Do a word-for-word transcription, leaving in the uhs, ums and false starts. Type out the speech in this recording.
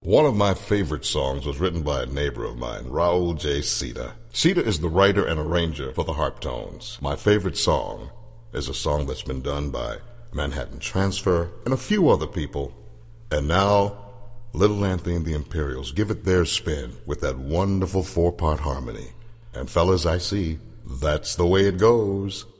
One of my favorite songs was written by a neighbor of mine, Raul J. Sita. Sita is the writer and arranger for the Harptones. My favorite song is a song that's been done by Manhattan Transfer and a few other people. And now, Little Anthony and the Imperials give it their spin with that wonderful four-part harmony. And fellas, I see, that's the way it goes.